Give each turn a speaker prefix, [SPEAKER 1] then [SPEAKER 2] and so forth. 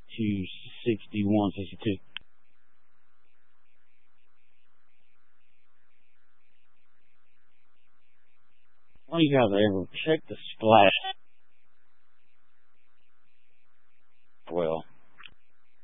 [SPEAKER 1] to 61, 62. Why you guys ever check the splash?